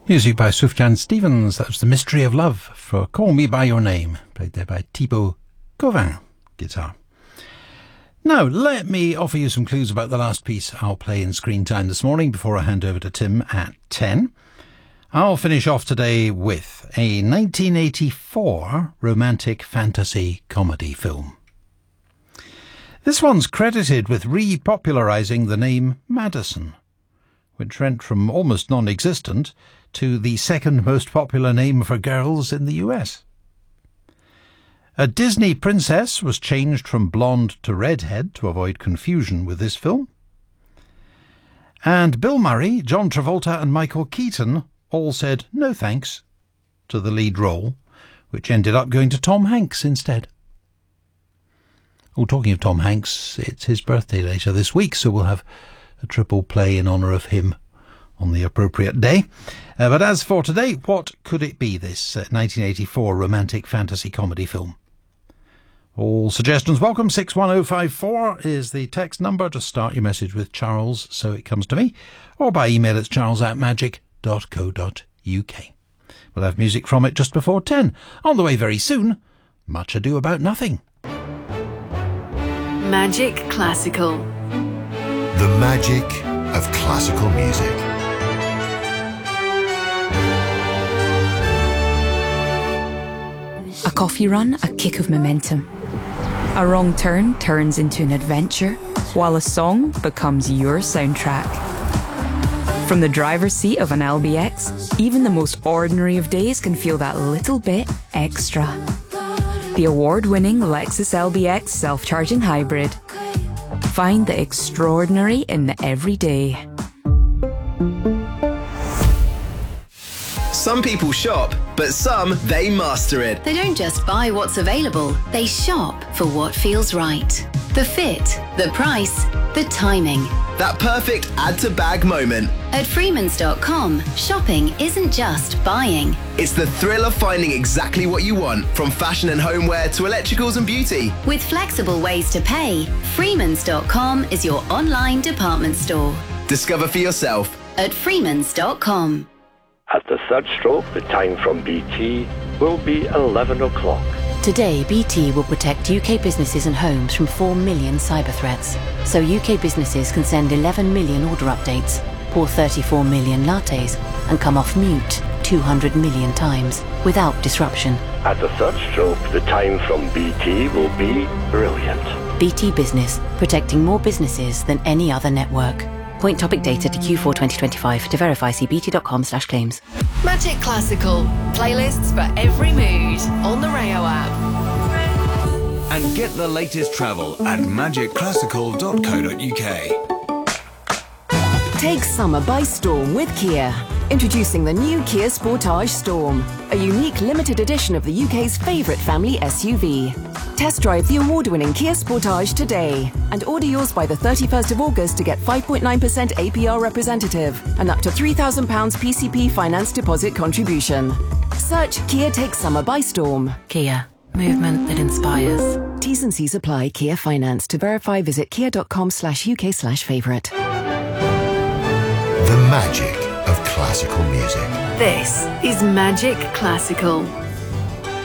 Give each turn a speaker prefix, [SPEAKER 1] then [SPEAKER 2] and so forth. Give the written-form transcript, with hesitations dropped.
[SPEAKER 1] Music by Sufjan Stevens. That was The Mystery of Love for Call Me By Your Name, played there by Thibaut Gauvin, guitar. Now, let me offer you some clues about the last piece I'll play in Screen Time this morning before I hand over to Tim at 10. I'll finish off today with a 1984 romantic fantasy comedy film. This one's credited with repopularising the name Madison, which went from almost non-existent to the second most popular name for girls in the US. A Disney princess was changed from blonde to redhead to avoid confusion with this film. And Bill Murray, John Travolta and Michael Keaton all said no thanks to the lead role, which ended up going to Tom Hanks instead. Oh, talking of Tom Hanks, it's his birthday later this week, so we'll have a triple play in honour of him on the appropriate day. But as for today, what could it be, this 1984 romantic fantasy comedy film? All suggestions welcome. 61054 is the text number. Just start your message with Charles so it comes to me, or by email it's charles@magic.co.uk. We'll have music from it just before 10. On the way very soon, Much Ado About Nothing.
[SPEAKER 2] Magic Classical.
[SPEAKER 3] The magic of classical music.
[SPEAKER 4] A coffee run, a kick of momentum. A wrong turn turns into an adventure, while a song becomes your soundtrack. From the driver's seat of an LBX, even the most ordinary of days can feel that little bit extra. The award-winning Lexus LBX self-charging hybrid. Find the extraordinary in the everyday.
[SPEAKER 5] Some people shop, but some, they master it.
[SPEAKER 2] They don't just buy what's available, they shop for what feels right. The fit, the price, the timing.
[SPEAKER 5] That perfect add-to-bag moment.
[SPEAKER 2] At Freemans.com, shopping isn't just buying.
[SPEAKER 5] It's the thrill of finding exactly what you want, from fashion and homeware to electricals and beauty.
[SPEAKER 2] With flexible ways to pay, Freemans.com is your online department store.
[SPEAKER 5] Discover for yourself.
[SPEAKER 2] At Freemans.com.
[SPEAKER 6] At the third stroke, the time from BT will be 11 o'clock.
[SPEAKER 7] Today, BT will protect UK businesses and homes from 4 million cyber threats. So UK businesses can send 11 million order updates, pour 34 million lattes, and come off mute 200 million times without disruption.
[SPEAKER 6] At the third stroke, the time from BT will be brilliant.
[SPEAKER 7] BT Business, protecting more businesses than any other network. Point topic data to Q4 2025. To verify, see bt.com/claims.
[SPEAKER 2] Magic Classical. Playlists for every mood on the Rayo app.
[SPEAKER 8] And get the latest travel at magicclassical.co.uk.
[SPEAKER 9] Take summer by storm with Kia. Introducing the new Kia Sportage Storm, a unique limited edition of the UK's favourite family SUV. Test drive the award-winning Kia Sportage today and order yours by the 31st of August to get 5.9% APR representative and up to £3,000 PCP finance deposit contribution. Search Kia Take Summer by Storm.
[SPEAKER 7] Kia. Movement that inspires.
[SPEAKER 9] T's and C's apply. Kia Finance. To verify, visit kia.com/UK/favourite.
[SPEAKER 3] The magic of classical music.
[SPEAKER 2] This is Magic Classical.